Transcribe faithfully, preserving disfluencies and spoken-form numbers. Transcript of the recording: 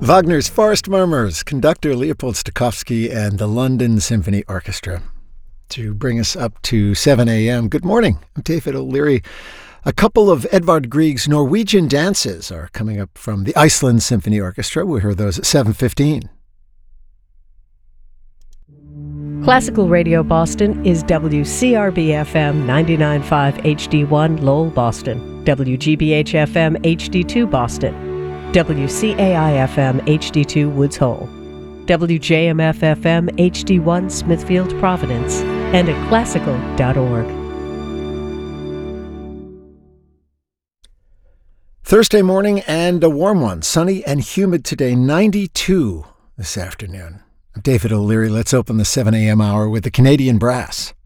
Wagner's Forest Murmurs, conductor Leopold Stokowski and the London Symphony Orchestra. To bring us up to seven a.m. Good morning, I'm David O'Leary. A couple of Edvard Grieg's Norwegian dances are coming up from the Iceland Symphony Orchestra. We'll hear those at seven fifteen. Classical Radio Boston is W C R B F M ninety-nine point five H D one Lowell, Boston, W G B H F M H D two Boston, W C A I F M H D two Woods Hole, W J M F F M H D one Smithfield, Providence, and at classical dot org. Thursday morning and a warm one. Sunny and humid today, ninety-two this afternoon. I'm David O'Leary. Let's open the seven a.m. hour with the Canadian Brass.